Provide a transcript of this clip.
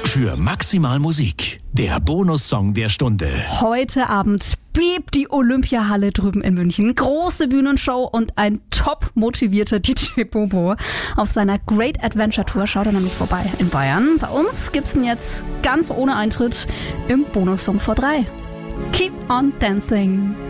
Für maximal Musik, der Bonussong der Stunde. Heute Abend bebt die Olympiahalle drüben in München. Große Bühnenshow und ein top motivierter DJ Bobo. Auf seiner Great Adventure Tour schaut er nämlich vorbei in Bayern. Bei uns gibt's ihn jetzt ganz ohne Eintritt im Bonussong vor 3. Keep on dancing.